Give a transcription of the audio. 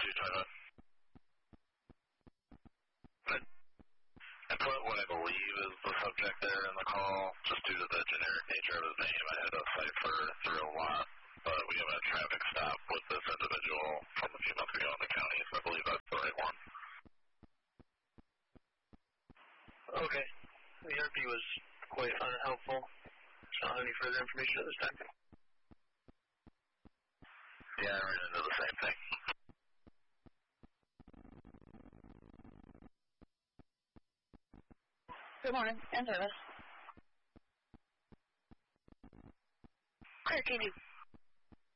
you talking about? I put what I believe is the subject there in the call, just due to the generic nature of his name. I had to cipher through a lot, but we have a traffic stop with this individual from a few months ago in the county, so I believe that's the right one. Okay. The ERP was quite unhelpful. Not any further information at this time. Yeah, I ran into the same thing. Good morning, and service. Clear, can you